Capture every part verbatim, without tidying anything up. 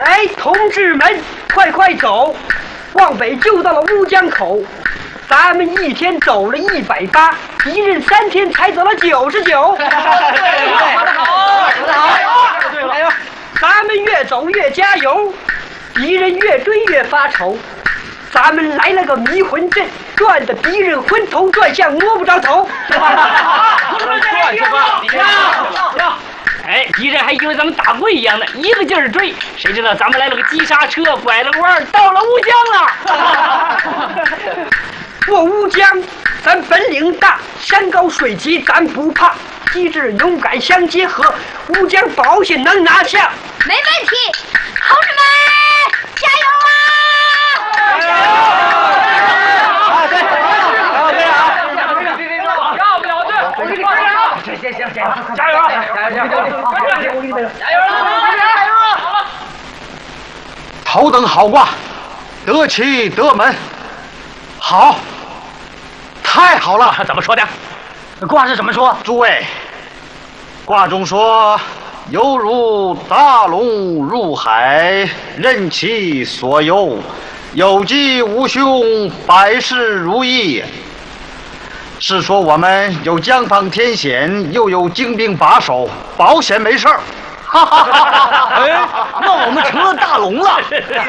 哎，同志们，快快走！往北就到了乌江口，咱们一天走了一百八，敌人三天才走了九十九。 对对，说得好，说得好，对了，哎呦， 咱们越走越加油，敌人越追越发愁。咱们来了个迷魂阵，转的敌人昏头转向，摸不着头。 转去吧，行。 哎，敌人还以为咱们打跪一样的，一个劲儿追，谁知道咱们来了个急刹车，拐了个弯，到了乌江了。 过乌江，咱本领大，山高水急咱不怕，机智勇敢相结合，乌江保险能拿下。 没问题，同志们，加油啊！ 加油！啊，对，好，对啊，别别别，要不了这，我给你加油！行行行，加油！加油！加油！加油！加油！加油！好了， 头等好卦，得其得门，好，太好了！ 怎么说的？卦是怎么说？ 诸位，卦中说，犹如大龙入海，任其所游，有吉无凶，百事如意。是说我们有江防天险，又有精兵把守，保险没事儿。哈哈哈哈！ 哎，那我们成了大龙了。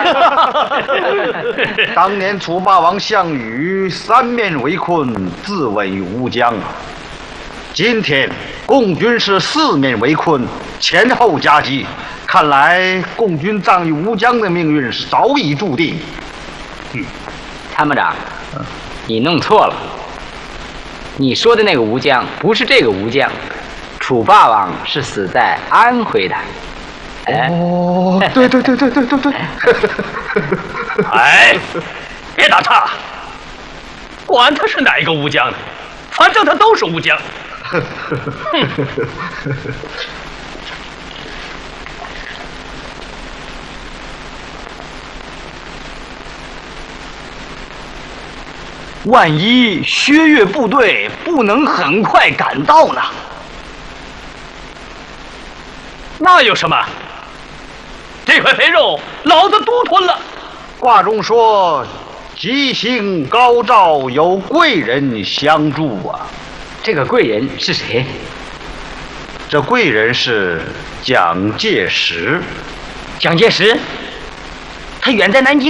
当年楚霸王项羽三面围困，自刎于乌江。今天共军是四面围困，前后夹击，看来共军葬于乌江的命运早已注定。 嗯，参谋长，你弄错了。你说的那个吴江不是这个吴江，楚霸王是死在安徽的。 哎、哦，对对对对对对对。 哎，别打岔，管他是哪一个吴江的，反正他都是吴江。 万一薛岳部队不能很快赶到呢？ 那有什么？这块肥肉老子独吞了。 卦中说，吉星高照，有贵人相助啊。 这个贵人是谁？ 这贵人是蒋介石。 蒋介石，他远在南京。